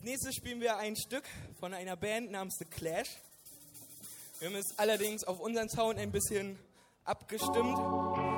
nächstes spielen wir ein Stück von einer Band namens The Clash. Wir haben es allerdings auf unseren Sound ein bisschen abgestimmt.